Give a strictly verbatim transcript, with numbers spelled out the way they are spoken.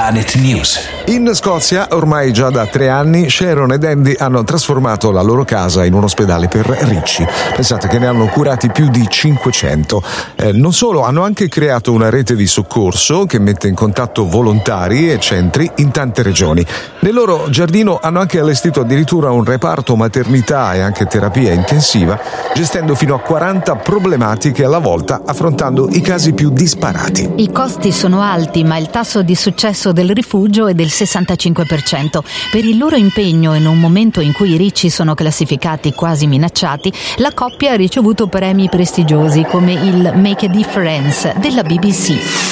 Planet News. In Scozia, ormai già da tre anni, Sharon ed Andy hanno trasformato la loro casa in un ospedale per ricci. Pensate che ne hanno curati più di cinquecento. Eh, non solo, hanno anche creato una rete di soccorso che mette in contatto volontari e centri in tante regioni. Nel loro giardino hanno anche allestito addirittura un reparto maternità e anche terapia intensiva, gestendo fino a quaranta problematiche alla volta, affrontando i casi più disparati. I costi sono alti, ma il tasso di successo del rifugio è del sessantacinque per cento. Per il loro impegno in un momento in cui i ricci sono classificati quasi minacciati, la coppia ha ricevuto premi prestigiosi come il Make a Difference della B B C.